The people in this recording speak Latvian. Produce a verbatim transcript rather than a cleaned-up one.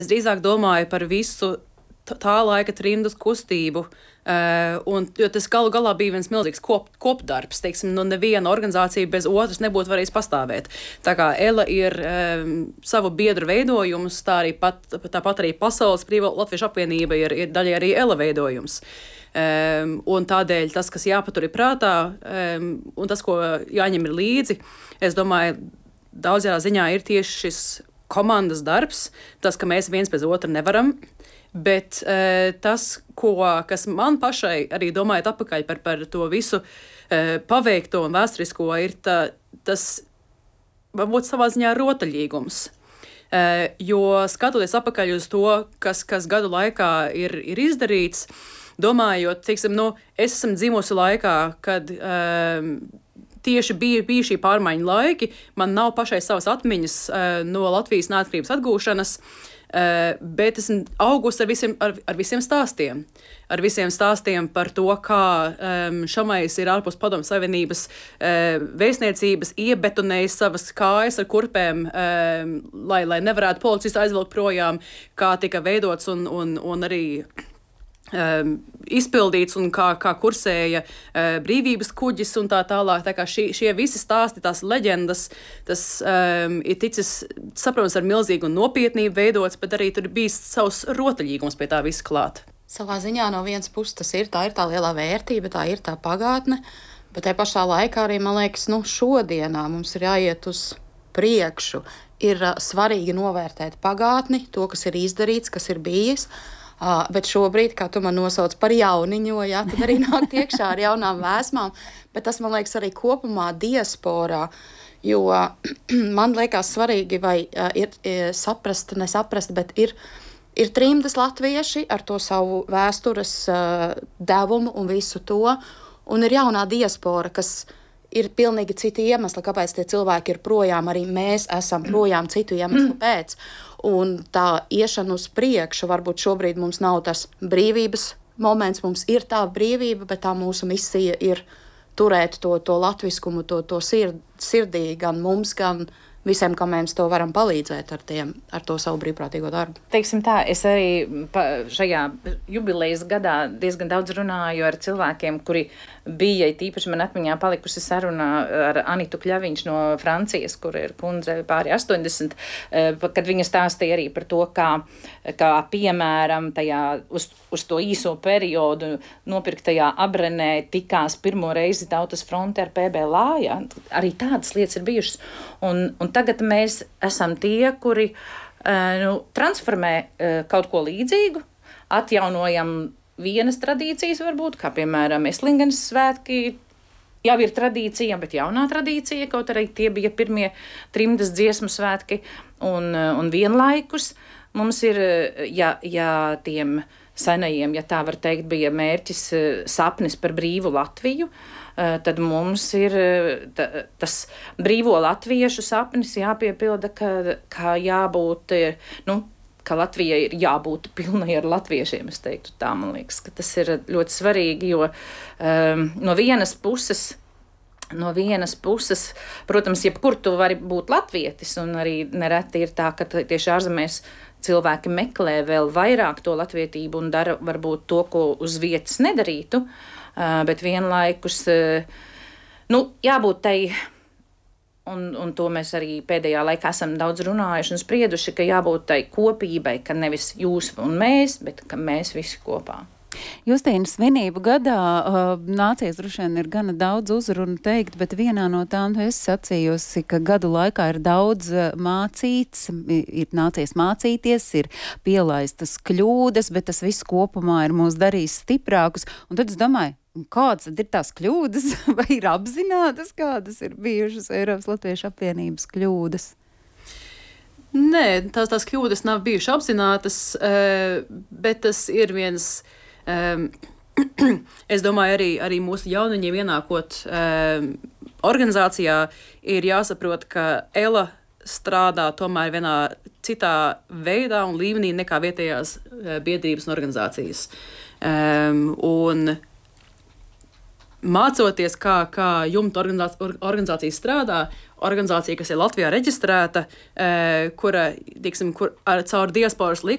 Es drīzāk domāju par visu tā laika trimdas kustību, uh, un, jo tas galu galā bija viens milzīgs kop, kopdarbs. Teiksim, nu, neviena organizācija bez otras nebūtu varējusi pastāvēt. Tā kā ELA ir um, savu biedru veidojums, tā arī pat, tāpat arī Pasaules Brīvo Latviešu apvienība ir, ir daļai arī ELA veidojums. Um, un tādēļ tas, kas jāpatur ir prātā, um, un tas, ko jāņem ir līdzi, es domāju, daudzajā ziņā ir tieši šis komandas darbs, tas, ka mēs viens bez otra nevaram, bet e, tas, ko, kas man pašai arī domājot atpakaļ par, par to visu e, paveikto un vēsturisko, ir tā, tas varbūt savā ziņā rotaļīgums. E, jo skatoties atpakaļ uz to, kas, kas gadu laikā ir, ir izdarīts, domājot, teiksim, nu, es esmu dzimusi laikā, kad e, tieši bija, bija šī pārmaiņu laiki, man nav pašai savas atmiņas uh, no Latvijas neatkarības atgūšanas, uh, bet esmu augusi ar visiem, ar, ar visiem stāstiem. Ar visiem stāstiem par to, kā um, Šamais ir ārpus Padomju Savienības uh, vēstniecības iebetonējis savas kājas ar kurpēm, um, lai, lai nevarētu policisti aizvilkt projām, kā tika veidots un, un, un arī Um, izpildīts un kā, kā kursēja uh, brīvības kuģis un tā tālāk. Tā kā šī, šie visi stāsti, tās leģendas, tas um, ir ticis, saprotams, ar milzīgu nopietnību veidots, bet arī tur bija savs rotaļīgums pie tā visa klāt. Savā ziņā no vienas puses tas ir, tā ir tā lielā vērtība, tā ir tā pagātne, bet tajā pašā laikā arī, man liekas, nu, šodienā mums ir jāiet uz priekšu. Ir uh, svarīgi novērtēt pagātni, to, kas ir izdarīts, kas ir bijis. Uh, bet šobrīd, kā tu man nosauc par jauniņo, jā, tad arī nāk iekšā ar jaunām vēsmām. Bet tas, man liekas, arī kopumā diasporā, jo man liekas svarīgi, vai uh, ir, ir saprast, nesaprast, bet ir, ir trimdas latvieši ar to savu vēstures uh, devumu un visu to, un ir jaunā diaspora, kas ir pilnīgi citi iemesli, kāpēc tie cilvēki ir projām, arī mēs esam projām citu iemeslu pēc. Un tā iešana uz priekšu, varbūt šobrīd mums nav tas brīvības moments, mums ir tā brīvība, bet tā mūsu misija ir turēt to, to latviskumu, to, to sird, sirdī gan mums, gan visiem, kam mēs to varam palīdzēt ar, tiem, ar to savu brīvprātīgo darbu. Teiksim tā, es arī šajā jubilejas gadā diezgan daudz runāju ar cilvēkiem, kuri bija, tīpaši man atmiņā palikusi sarunā ar Anitu Kļaviņš no Francijas, kur ir kundze pāri astoņdesmit, kad viņa stāstīja arī par to, kā, kā piemēram tajā uz, uz to īso periodu nopirktajā Abrenē tikās pirmo reizi Tautas fronte ar P B L A, ja? Arī tādas lietas ir bijušas. Un, un tagad mēs esam tie, kuri nu, transformē kaut ko līdzīgu, atjaunojam vienas tradīcijas varbūt, kā piemēram Eslingenes svētki, jau ir tradīcija, bet jaunā tradīcija, kaut arī tie bija pirmie trimdas dziesmu svētki, un, un vienlaikus mums ir, ja, ja tiem senajiem, ja tā var teikt, bija mērķis sapnis par brīvu Latviju, tad mums ir ta, tas brīvo latviešu sapnis jāpiepilda, ka, ka jābūt, nu, ka Latvijai ir jābūt pilnai ar latviešiem, es teiktu tā, man liekas, ka tas ir ļoti svarīgi, jo um, no vienas puses, no vienas puses, protams, jebkur tu vari būt latvietis, un arī nereti ir tā, ka tieši ārzemēs cilvēki meklē vēl vairāk to latvietību un dara varbūt to, ko uz vietas nedarītu, uh, bet vienlaikus, uh, nu, jābūt tai. Un, un to mēs arī pēdējā laikā esam daudz runājuši un sprieduši, ka jābūt tai kopībai, ka nevis jūs un mēs, bet ka mēs visi kopā. Justīna, svinību gadā uh, nācies droši vien ir gana daudz uzrunu teikt, bet vienā no tām es sacījusi, ka gadu laikā ir daudz uh, mācīts, ir nācies mācīties, ir pielaistas kļūdas, bet tas viss kopumā ir mūs darījis stiprākus. Un tad es domāju, kādas tad ir tās kļūdas, vai ir apzinātas, kādas ir bijušas Eiropas Latviešu apvienības kļūdas? Nē, tās, tās kļūdas nav bijušas apzinātas, bet tas ir viens, es domāju, arī, arī mūsu jauniņiem ienākot organizācijā ir jāsaprot, ka ELA strādā tomēr vienā citā veidā un līmenī nekā vietējās biedrības un organizācijas. Un mācoties, kā, kā jumta organizācijas strādā, organizācija, kas ir Latvijā reģistrēta, kura, tiksim, kur ar caur diasporas likumu